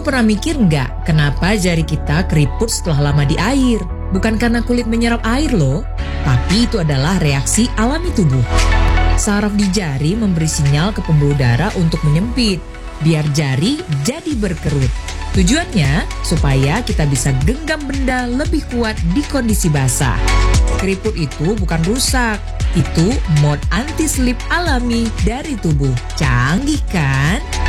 pernah mikir nggak kenapa jari kita keriput setelah lama di air? Bukan karena kulit menyerap air loh, tapi itu adalah reaksi alami tubuh. Saraf di jari memberi sinyal ke pembuluh darah untuk menyempit, biar jari jadi berkerut. Tujuannya supaya kita bisa genggam benda lebih kuat di kondisi basah. Keriput itu bukan rusak, itu mode anti-slip alami dari tubuh. Canggih kan?